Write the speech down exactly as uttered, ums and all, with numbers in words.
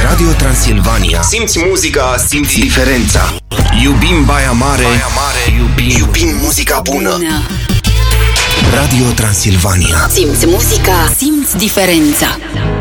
Radio Transilvania. Simți muzica, simți diferența. Iubim Baia Mare, Baia Mare. Iubim, iubim muzica bună. bună. Radio Transilvania. Simți muzica, simți diferența.